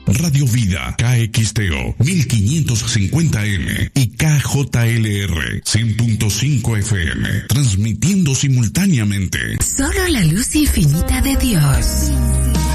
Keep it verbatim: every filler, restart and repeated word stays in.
Radio Vida, K X T O mil quinientos cincuenta M y K J L R cien punto cinco F M, transmitiendo simultáneamente. Solo la luz infinita de Dios.